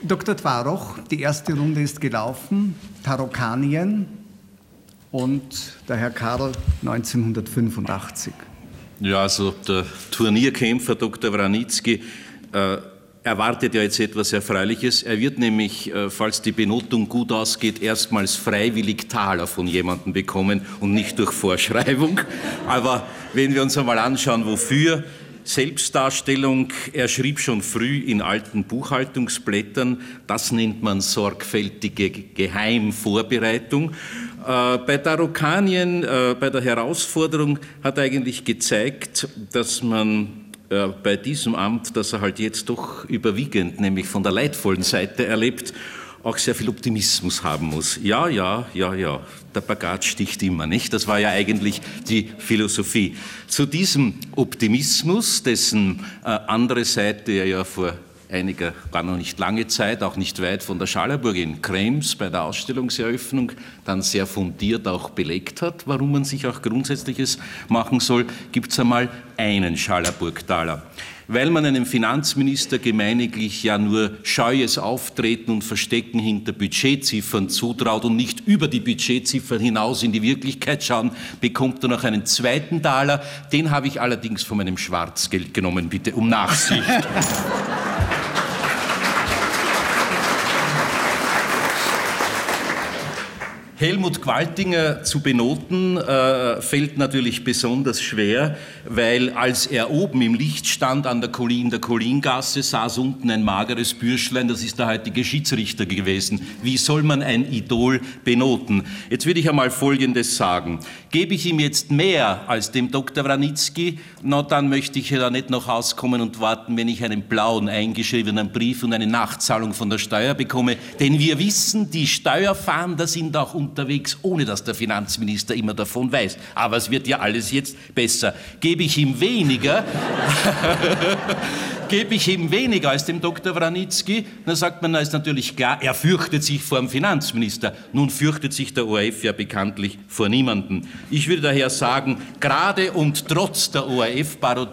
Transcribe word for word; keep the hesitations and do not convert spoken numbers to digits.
Doktor Twaroch, die erste Runde ist gelaufen. Tarokkanien und der Herr Karl neunzehnhundertfünfundachtzig. Ja, also der Turnierkämpfer Doktor Wranitzky äh, erwartet ja jetzt etwas Erfreuliches. Er wird nämlich, äh, falls die Benotung gut ausgeht, erstmals freiwillig Taler von jemandem bekommen und nicht durch Vorschreibung. Aber wenn wir uns einmal anschauen, wofür. Selbstdarstellung, er schrieb schon früh in alten Buchhaltungsblättern, das nennt man sorgfältige Geheimvorbereitung. Äh, bei Tarokkanien, äh, bei der Herausforderung hat er eigentlich gezeigt, dass man äh, bei diesem Amt, das er halt jetzt doch überwiegend, nämlich von der leidvollen Seite erlebt, auch sehr viel Optimismus haben muss. Ja, ja, ja, ja, der Bagat sticht immer, nicht? Das war ja eigentlich die Philosophie. Zu diesem Optimismus, dessen äh, andere Seite er ja vor einiger, war noch nicht lange Zeit, auch nicht weit von der Schallerburg in Krems bei der Ausstellungseröffnung dann sehr fundiert auch belegt hat, warum man sich auch Grundsätzliches machen soll, gibt es einmal einen Schallerburg-Taler. Weil man einem Finanzminister gemeiniglich ja nur scheues Auftreten und Verstecken hinter Budgetziffern zutraut und nicht über die Budgetziffern hinaus in die Wirklichkeit schauen, bekommt er noch einen zweiten Taler. Den habe ich allerdings von meinem Schwarzgeld genommen, bitte um Nachsicht. Helmut Qualtinger zu benoten, äh, fällt natürlich besonders schwer, weil als er oben im Licht stand an der Collin, der Collingasse, saß unten ein mageres Bürschlein, das ist der heutige Schiedsrichter gewesen. Wie soll man ein Idol benoten? Jetzt würde ich einmal Folgendes sagen. Gebe ich ihm jetzt mehr als dem Doktor Wranitzky, na dann möchte ich ja da nicht noch rauskommen und warten, wenn ich einen blauen eingeschriebenen Brief und eine Nachzahlung von der Steuer bekomme. Denn wir wissen, die Steuerfahnder sind auch unterwegs, ohne dass der Finanzminister immer davon weiß. Aber es wird ja alles jetzt besser. Gebe ich ihm weniger, gebe ich ihm weniger als dem Doktor Wranitzky, dann sagt man, da ist natürlich klar, er fürchtet sich vor dem Finanzminister. Nun fürchtet sich der O R F ja bekanntlich vor niemandem. Ich würde daher sagen, gerade und trotz der O R F-Parodie